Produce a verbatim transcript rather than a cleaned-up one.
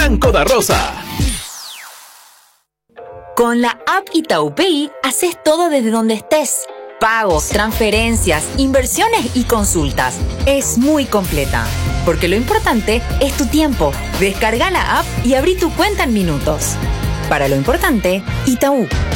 Banco da Rosa. Con la app Itaú Pay, haces todo desde donde estés. Pagos, transferencias, inversiones y consultas. Es muy completa. Porque lo importante es tu tiempo. Descarga la app y abrí tu cuenta en minutos. Para lo importante, Itaú.